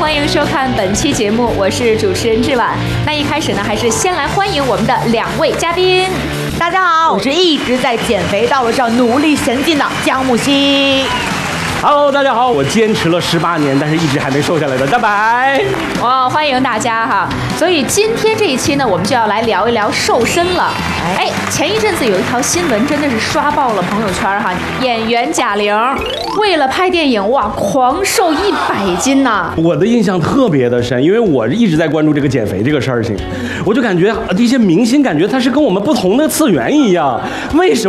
欢迎收看本期节目，我是主持人志婉。那一开始呢，还是先来欢迎我们的2位嘉宾。 大家好，我是一直在减肥道路上努力前进的江木希。 Hello， 大家好，我坚持了18年，但是一直还没瘦下来的大白。 哇，欢迎大家哈！所以今天这一期呢，我们就要来聊一聊瘦身了。哎，前一阵子有一条新闻真的是刷爆了朋友圈哈，演员贾玲为了拍电影哇，狂瘦100斤呐！ 我的印象特别的深，因为我一直在关注这个减肥这个事情，我就感觉一些明星感觉他是跟我们不同的次元一样，为什么